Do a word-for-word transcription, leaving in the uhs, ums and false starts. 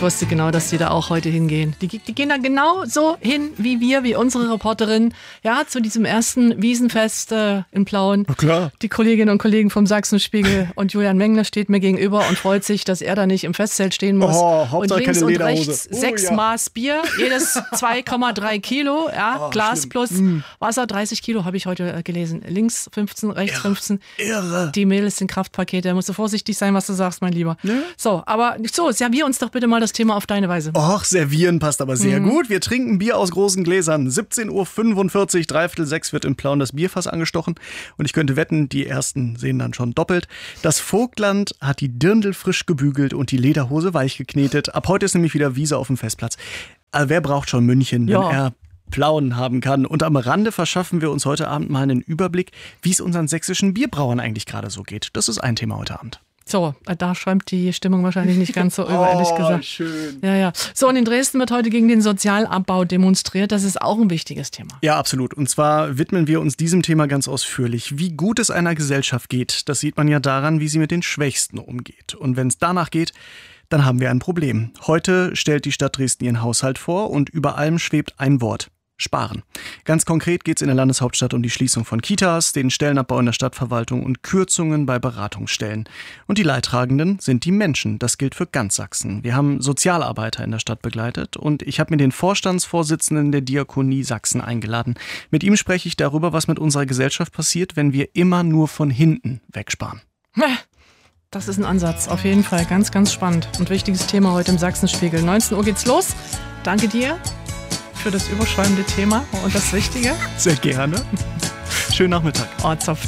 wusste genau, dass die da auch heute hingehen. Die, die gehen da genau so hin, wie wir, wie unsere Reporterin, ja, zu diesem ersten Wiesenfest äh, in Plauen. Na klar. Die Kolleginnen und Kollegen vom Sachsenspiegel und Julian Mengler steht mir gegenüber und freut sich, dass er da nicht im Festzelt stehen muss. Oh, Hauptsache und links keine und Lederhose. rechts Oh, sechs ja. Maß Bier, jedes zwei Komma drei Kilo, ja, Oh, Glas schlimm. plus Mm. Wasser, dreißig Kilo habe ich heute äh, gelesen. Links fünfzehn, rechts Irre. fünfzehn. Irre. Die Mädels sind Kraftpakete, da musst du vorsichtig sein, was du sagst, mein Lieber. Ne? So, aber so, servier uns doch bitte mal das Thema auf deine Weise. Och, servieren passt aber sehr Mhm. gut. Wir trinken Bier aus großen Gläsern. siebzehn Uhr fünfundvierzig, dreiviertel sechs wird in Plauen das Bierfass angestochen. Und ich könnte wetten, die Ersten sehen dann schon doppelt. Das Vogtland hat die Dirndl frisch gebügelt und die Lederhose weich geknetet. Ab heute ist nämlich wieder Wiese auf dem Festplatz. Also wer braucht schon München, Ja. wenn er Plauen haben kann? Und am Rande verschaffen wir uns heute Abend mal einen Überblick, wie es unseren sächsischen Bierbrauern eigentlich gerade so geht. Das ist ein Thema heute Abend. So, äh, da schäumt die Stimmung wahrscheinlich nicht ganz so über, ehrlich gesagt. schön. Ja, ja. So, und in Dresden wird heute gegen den Sozialabbau demonstriert. Das ist auch ein wichtiges Thema. Ja, absolut. Und zwar widmen wir uns diesem Thema ganz ausführlich. Wie gut es einer Gesellschaft geht, das sieht man ja daran, wie sie mit den Schwächsten umgeht. Und wenn es danach geht, dann haben wir ein Problem. Heute stellt die Stadt Dresden ihren Haushalt vor und über allem schwebt ein Wort: Sparen. Ganz konkret geht es in der Landeshauptstadt um die Schließung von Kitas, den Stellenabbau in der Stadtverwaltung und Kürzungen bei Beratungsstellen. Und die Leidtragenden sind die Menschen. Das gilt für ganz Sachsen. Wir haben Sozialarbeiter in der Stadt begleitet und ich habe mir den Vorstandsvorsitzenden der Diakonie Sachsen eingeladen. Mit ihm spreche ich darüber, was mit unserer Gesellschaft passiert, wenn wir immer nur von hinten wegsparen. Das ist ein Ansatz, auf jeden Fall. Ganz, ganz spannend und wichtiges Thema heute im Sachsenspiegel. neunzehn Uhr geht's los. Danke dir für das überschäumende Thema und das Wichtige. Sehr gerne. Schönen Nachmittag. Ortsauf.